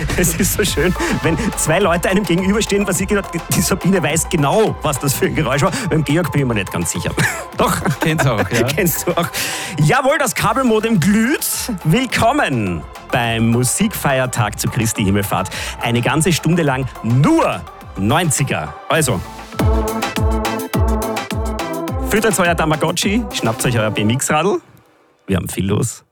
Es ist so schön, wenn zwei Leute einem gegenüberstehen, was ich gedacht, die Sabine weiß genau, was das für ein Geräusch war. Beim Georg bin ich mir nicht ganz sicher. Doch. Kennst du auch, ja? Kennst du auch. Jawohl, das Kabelmodem glüht. Willkommen beim Musikfeiertag zu Christi Himmelfahrt. Eine ganze Stunde lang nur 90er. Also, füttert euer Tamagotchi, schnappt euch euer BMX-Radl. Wir haben viel los.